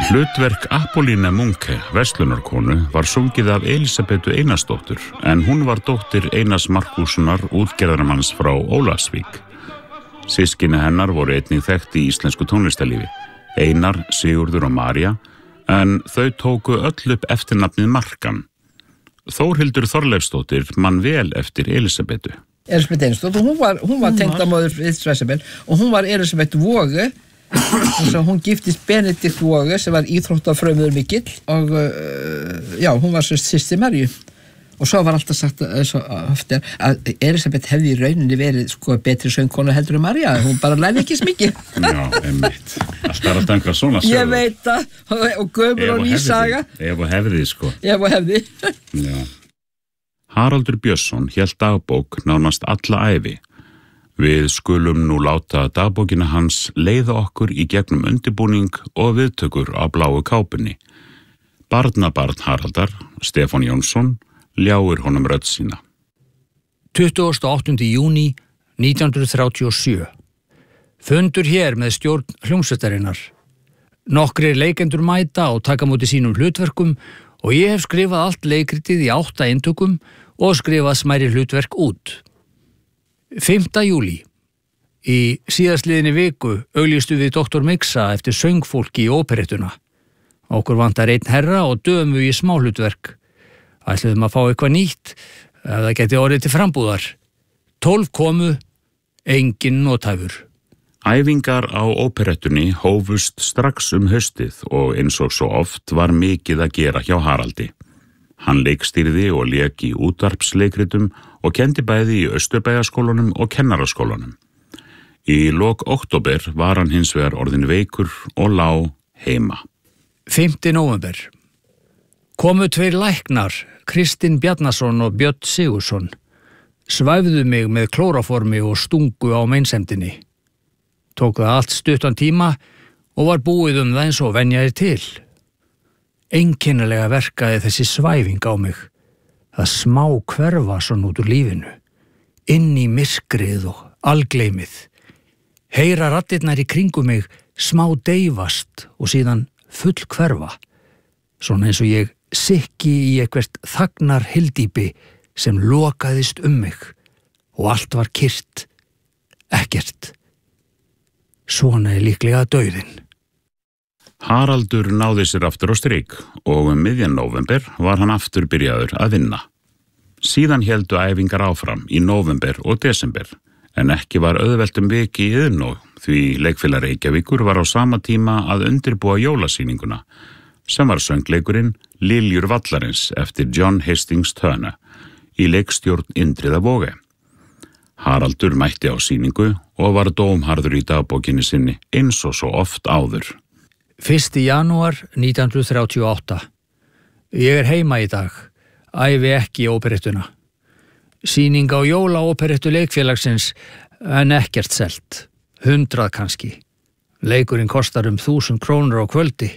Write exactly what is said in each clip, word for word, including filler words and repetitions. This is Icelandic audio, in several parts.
Hlutverk Apolline Munke, verslunarkonu, var sungið af Elísabetu Einarsdóttur, en hún var dóttir Einars Markússonar útgerðarmanns frá Ólafsvík. Systkini hennar voru einnig þekkt í íslensku tónlistarlífi, Einar, Sigurður og María, en þau tóku öll upp eftirnafnið Markan. Þórhildur Þorleifsdóttir man vel eftir Elísabetu. Elísabet Einarsdóttir, hún var, hún var tengdamóðir Ísraelsabel og hún var Elísabet Våge. Så hún giftist Benedikt Våge sem var íþróttafrömuður mikill og uh, já, hún var svo systir Maríu og svo var alltaf sagt uh, svo ofta að Elísabet hefði í rauninni verið sko betri söngkona heldur en María, hún bara lærði ekki smikið. Já, einmitt. Alltaf er alltaf einhver svona sögur. Ég veit það, og gömur og ný saga. Ef og hefði, sko. Ef og hefði. Já. Haraldur Björnsson hélt dagbók nánast alla ævi. Við skulum nú láta dagbókina hans leiða okkur í gegnum undirbúning og viðtökur á bláu kápunni. Barnabarn Haraldar, Stefán Jónsson, ljáir honum rödd sína. tuttugasta og áttunda júní nítján hundruð þrjátíu og sjö. Fundur hér með stjórn hljómsveitarinnar. Nokkrir leikendur mæta og taka móti sínum hlutverkum og ég hef skrifað allt leikritið í átta eintökum og skrifað smærri hlutverk út. fimmta júlí. Í síðastliðinni viku auglýstu við doktor Mixa eftir söngfólki í óperettuna. Okkur vantar einn herra og dömu í smáhlutverk. Ætluðum að fá eitthvað nýtt, ef það geti orðið til frambúðar. Tólf komu, enginn notæfur. Æfingar á óperettunni hófust strax um haustið og eins og svo oft var mikið að gera hjá Haraldi. Hann leikstýrði og lék í útvarpsleikritum og kendi bæði í Austurbæjarskólanum og Kennaraskólanum. Í lok október var hann hins vegar orðinn veikur og lá heima. fimmta nóvember. Komu tveir læknar, Kristinn Bjarnason og Björn Sigursson. Svæfðu mig með klóraformi og stungu á meinsemdinni. Tók það allt stuttan tíma og var búið um það eins og venjaði til. Einkennilega verkaði þessi svæfing á mig. Það smá hverfa svona út úr lífinu. Inn í myrkrið og algleymið. Heyra raddirnar í kringum mig smá deyfast og síðan full hverfa. Svona eins og ég sikki í eitthvert þagnar hyldýpi sem lokaðist um mig og allt var kyrrt. Ekkert. Svona er líklega dauðinn. Haraldur náði sér aftur á strik og um miðjan nóvember var hann aftur byrjaður að vinna. Síðan héldu æfingar áfram í nóvember og desember, en ekki var auðvelt um viki í Iðnó því Leikfélag Reykjavíkur var á sama tíma að undirbúa jólasýninguna, sem var söngleikurinn Liljur vallarins eftir John Hastings Turner í leikstjórn Indriða Våge. Haraldur mætti á sýningu og var dómharður í dagbókinni sinni eins og svo oft áður. fyrsta janúar nítján hundruð þrjátíu og átta. Ég er heima í dag, æfi ekki í óperettuna. Sýning á jólaóperettu leikfélagsins en ekkert selt, hundrað kannski. Leikurinn kostar um þúsund krónur á kvöldi.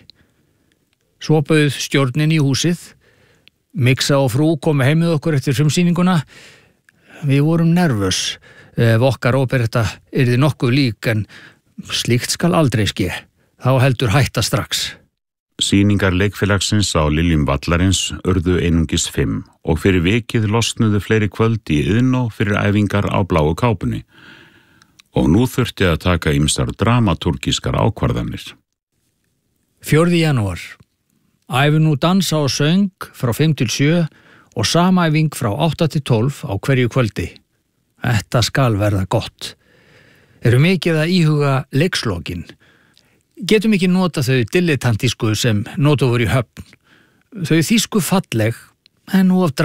Svo bauð stjórnin í húsið. Mixa og frú komu heim með okkur eftir frumsýninguna. Við vorum nervös ef okkar óperetta yrði nokkuð lík en slíkt skal aldrei ske. Þá heldur hætta strax. Sýningar leikfélagsins á Liljum vallarins urðu einungis fimm og fyrir vikið losnuðu fleiri kvöld í Iðnó fyrir æfingar á bláu kápunni. Og nú þurfti að taka ýmsar dramatúrgískar ákvarðanir. fjórða janúar. Æfi nú dansa og söng frá fimm til sjö og samæfing frá átta til tólf á hverju kvöldi. Þetta skal verða gott. Eru mikið að íhuga leikslokin. Getum ekki nota þau dilettantísku sem notu voru í höfn. Þau þýsku falleg en of